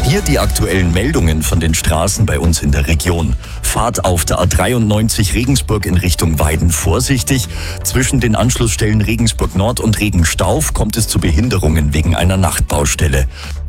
Hier die aktuellen Meldungen von den Straßen bei uns in der Region. Fahrt auf der A93 Regensburg in Richtung Weiden vorsichtig. Zwischen den Anschlussstellen Regensburg Nord und Regenstauf kommt es zu Behinderungen wegen einer Nachtbaustelle.